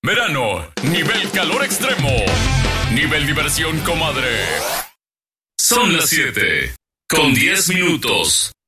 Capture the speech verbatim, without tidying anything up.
Verano, nivel calor extremo. Nivel diversión, comadre. Son las siete con diez minutos.